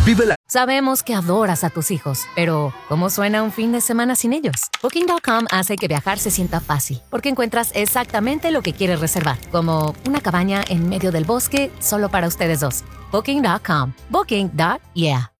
Vive la... Sabemos que adoras a tus hijos, pero ¿cómo suena un fin de semana sin ellos? Booking.com hace que viajar se sienta fácil, porque encuentras exactamente lo que quieres reservar, como una cabaña en medio del bosque solo para ustedes dos. Booking.com. Booking.yeah.